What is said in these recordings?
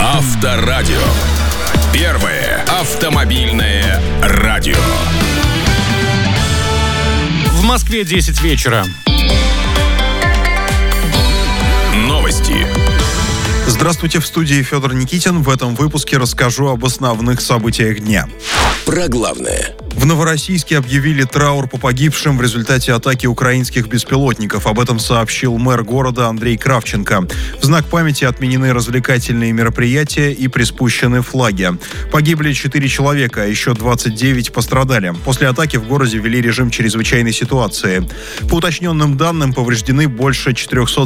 Авторадио. Первое автомобильное радио. В Москве 10 вечера. Новости. Здравствуйте, в студии Федор Никитин. В этом выпуске расскажу об основных событиях дня. Про главное. В Новороссийске объявили траур по погибшим в результате атаки украинских беспилотников. Об этом сообщил мэр города Андрей Кравченко. В знак памяти отменены развлекательные мероприятия и приспущены флаги. Погибли 4 человека, а еще 29 пострадали. После атаки в городе ввели режим чрезвычайной ситуации. По уточненным данным, повреждены больше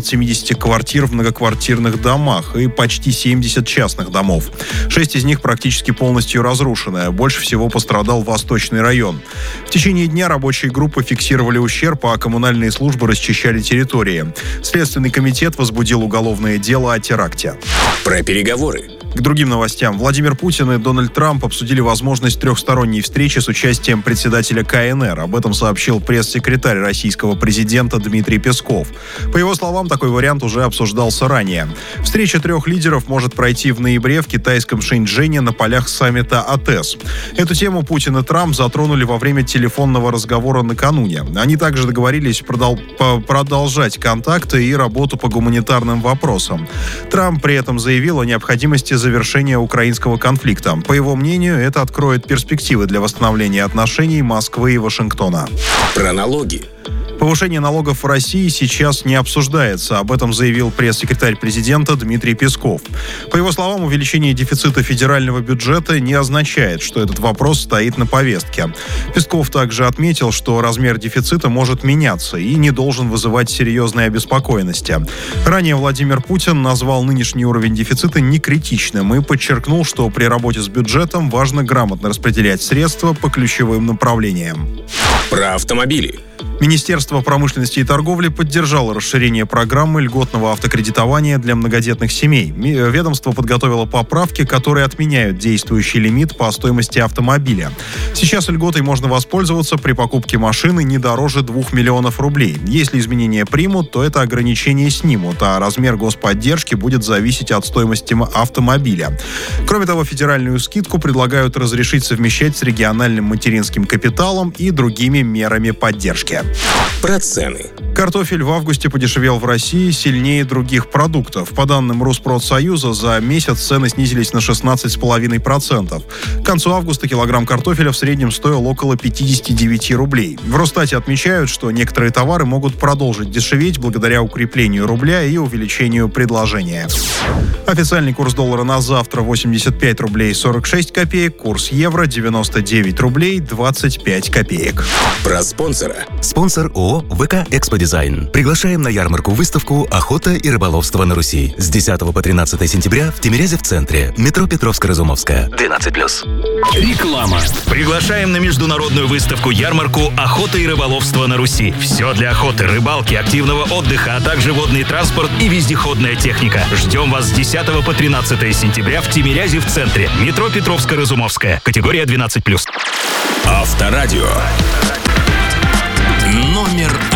470 квартир в многоквартирных домах и почти 70 частных домов. 6 из них практически полностью разрушены. Больше всего пострадал Восточный район. В течение дня рабочие группы фиксировали ущерб, а коммунальные службы расчищали территории. Следственный комитет возбудил уголовное дело о теракте. Про переговоры. К другим новостям. Владимир Путин и Дональд Трамп обсудили возможность трехсторонней встречи с участием председателя КНР. Об этом сообщил пресс-секретарь российского президента Дмитрий Песков. По его словам, такой вариант уже обсуждался ранее. Встреча трех лидеров может пройти в ноябре в китайском Шэньчжэне на полях саммита АТЭС. Эту тему Путин и Трамп затронули во время телефонного разговора накануне. Они также договорились продолжать контакты и работу по гуманитарным вопросам. Трамп при этом заявил о необходимости завершения украинского конфликта. По его мнению, это откроет перспективы для восстановления отношений Москвы и Вашингтона. Про налоги. Повышение налогов в России сейчас не обсуждается. Об этом заявил пресс-секретарь президента Дмитрий Песков. По его словам, увеличение дефицита федерального бюджета не означает, что этот вопрос стоит на повестке. Песков также отметил, что размер дефицита может меняться и не должен вызывать серьезной обеспокоенности. Ранее Владимир Путин назвал нынешний уровень дефицита некритичным и подчеркнул, что при работе с бюджетом важно грамотно распределять средства по ключевым направлениям. Про автомобили. Министерство промышленности и торговли поддержало расширение программы льготного автокредитования для многодетных семей. Ведомство подготовило поправки, которые отменяют действующий лимит по стоимости автомобиля. Сейчас льготой можно воспользоваться при покупке машины не дороже 2 миллионов рублей. Если изменения примут, то это ограничение снимут, а размер господдержки будет зависеть от стоимости автомобиля. Кроме того, федеральную скидку предлагают разрешить совмещать с региональным материнским капиталом и другими мерами поддержки. Про цены. Картофель в августе подешевел в России сильнее других продуктов. По данным Rusprotsoюза, за месяц цены снизились на 16,5%. К концу августа килограмм картофеля в среднем стоил около 59 рублей. В Росстате отмечают, что некоторые товары могут продолжить дешеветь благодаря укреплению рубля и увеличению предложения. Официальный курс доллара на завтра 85 рублей 46 копеек, курс евро 99 рублей 25 копеек. Про спонсора. Спонсор ООО «ВК Эксподизайн». Приглашаем на ярмарку-выставку «Охота и рыболовство на Руси» с 10 по 13 сентября в Тимирязе в центре. Метро Петровско-Разумовская. 12+. Реклама. Приглашаем на международную выставку-ярмарку «Охота и рыболовство на Руси». Все для охоты, рыбалки, активного отдыха, а также водный транспорт и вездеходная техника. Ждем вас с 10 по 13 сентября в Тимирязе в центре. Метро Петровско-Разумовская. Категория 12+. Авторадио. Номер